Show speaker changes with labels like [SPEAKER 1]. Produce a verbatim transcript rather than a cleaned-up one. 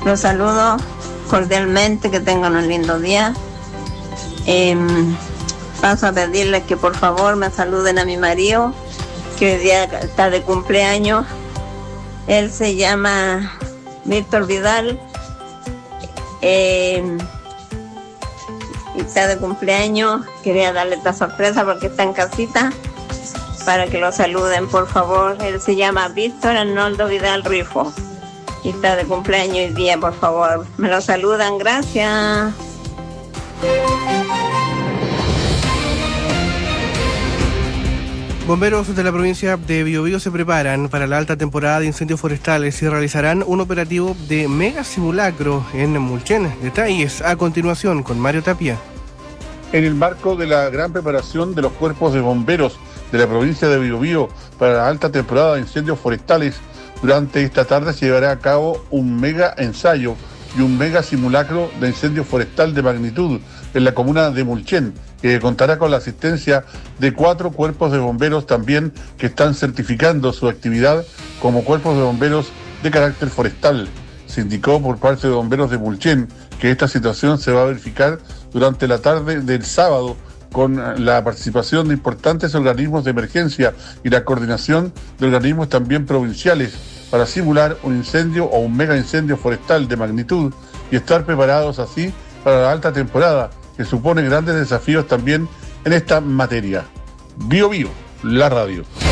[SPEAKER 1] Los saludo cordialmente, que tengan un lindo día. Eh, paso a pedirles que por favor me saluden a mi marido, que hoy día está de cumpleaños. Él se llama Víctor Vidal. Eh, y está de cumpleaños. Quería darle esta sorpresa porque está en casita, para que lo saluden, por favor. Él se llama Víctor Arnoldo Vidal Rifo y está de cumpleaños hoy día, por favor. Me lo saludan, gracias.
[SPEAKER 2] Bomberos de la provincia de Biobío se preparan para la alta temporada de incendios forestales y realizarán un operativo de mega simulacro en Mulchen. Detalles a continuación con Mario Tapia.
[SPEAKER 3] En el marco de la gran preparación de los cuerpos de bomberos de la provincia de Biobío para la alta temporada de incendios forestales, durante esta tarde se llevará a cabo un mega ensayo y un mega simulacro de incendio forestal de magnitud en la comuna de Mulchen, que contará con la asistencia de cuatro cuerpos de bomberos también que están certificando su actividad como cuerpos de bomberos de carácter forestal. Se indicó por parte de bomberos de Mulchen que esta situación se va a verificar durante la tarde del sábado, con la participación de importantes organismos de emergencia y la coordinación de organismos también provinciales para simular un incendio o un mega incendio forestal de magnitud y estar preparados así para la alta temporada, que supone grandes desafíos también en esta materia. Bio Bio, la radio.